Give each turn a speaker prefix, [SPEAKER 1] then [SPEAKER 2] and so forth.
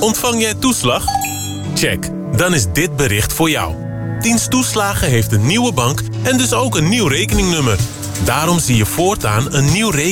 [SPEAKER 1] Ontvang jij toeslag? Check, dan is dit bericht voor jou. Dienst Toeslagen heeft een nieuwe bank en dus ook een nieuw rekeningnummer. Daarom zie je voortaan een nieuw rekeningnummer